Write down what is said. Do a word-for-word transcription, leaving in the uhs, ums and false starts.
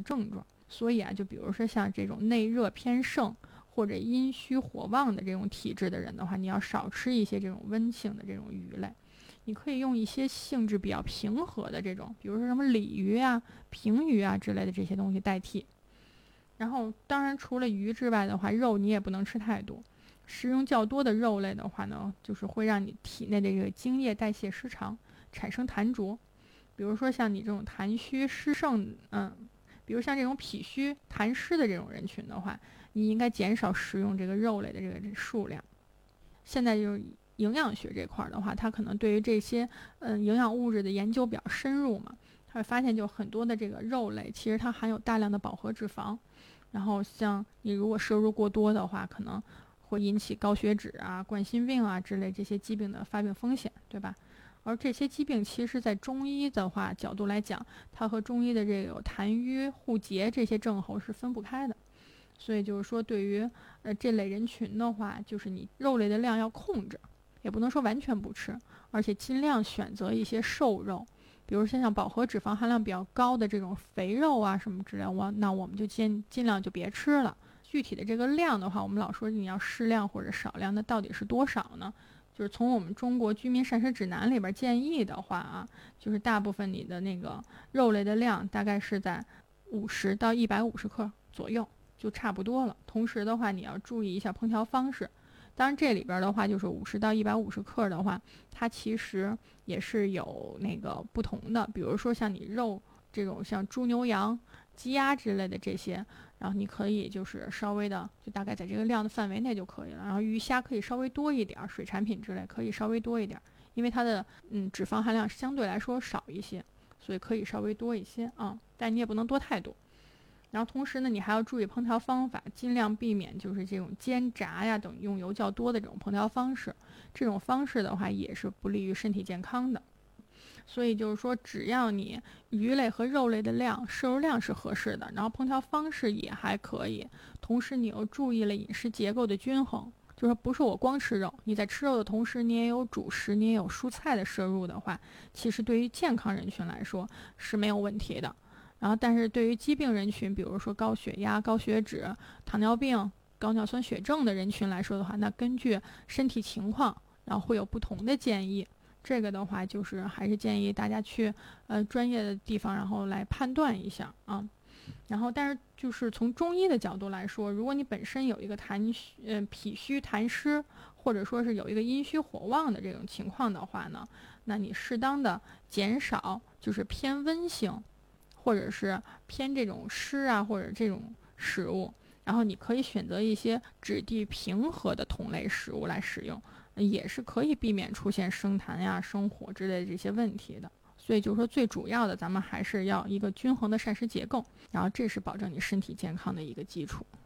症状。所以啊，就比如说像这种内热偏盛或者阴虚火旺的这种体质的人的话，你要少吃一些这种温性的这种鱼类，你可以用一些性质比较平和的这种，比如说什么鲤鱼啊、平鱼啊之类的这些东西代替。然后当然除了鱼之外的话，肉你也不能吃太多，食用较多的肉类的话呢，就是会让你体内的这个精液代谢失常，产生痰浊。比如说像你这种痰虚湿盛，嗯，比如像这种脾虚痰湿的这种人群的话，你应该减少食用这个肉类的这个数量。现在就是营养学这块的话，它可能对于这些嗯营养物质的研究比较深入嘛，他会发现就很多的这个肉类其实它含有大量的饱和脂肪，然后像你如果摄入过多的话，可能会引起高血脂啊、冠心病啊之类这些疾病的发病风险，对吧？而这些疾病其实在中医的话角度来讲，它和中医的这个痰瘀互结这些症候是分不开的。所以就是说对于呃这类人群的话，就是你肉类的量要控制，也不能说完全不吃，而且尽量选择一些瘦肉，比如像像饱和脂肪含量比较高的这种肥肉啊什么之类的，我那我们就尽尽量就别吃了。具体的这个量的话，我们老说你要适量或者少量，那到底是多少呢？就是从我们中国居民膳食指南里边建议的话啊，就是大部分你的那个肉类的量大概是在五十到一百五十克左右，就差不多了。同时的话，你要注意一下烹调方式。当然这里边的话，就是五十到一百五十克的话，它其实也是有那个不同的。比如说像你肉这种像猪牛羊、鸡鸭之类的这些，然后你可以就是稍微的，就大概在这个量的范围内就可以了。然后鱼虾可以稍微多一点，水产品之类可以稍微多一点，因为它的嗯脂肪含量相对来说少一些，所以可以稍微多一些啊，但你也不能多太多。然后同时呢，你还要注意烹调方法，尽量避免就是这种煎炸呀等用油较多的这种烹调方式，这种方式的话也是不利于身体健康的。所以就是说，只要你鱼类和肉类的量摄入量是合适的，然后烹调方式也还可以，同时你又注意了饮食结构的均衡，就是不是我光吃肉，你在吃肉的同时，你也有主食，你也有蔬菜的摄入的话，其实对于健康人群来说是没有问题的。然后但是对于疾病人群，比如说高血压、高血脂、糖尿病、高尿酸血症的人群来说的话，那根据身体情况，然后会有不同的建议。这个的话就是还是建议大家去呃专业的地方，然后来判断一下啊。然后但是就是从中医的角度来说，如果你本身有一个痰虚呃脾虚痰湿，或者说是有一个阴虚火旺的这种情况的话呢，那你适当的减少就是偏温性或者是偏这种湿啊或者这种食物，然后你可以选择一些质地平和的同类食物来使用，也是可以避免出现生痰呀、生火之类的这些问题的。所以就是说最主要的咱们还是要一个均衡的膳食结构，然后这是保证你身体健康的一个基础。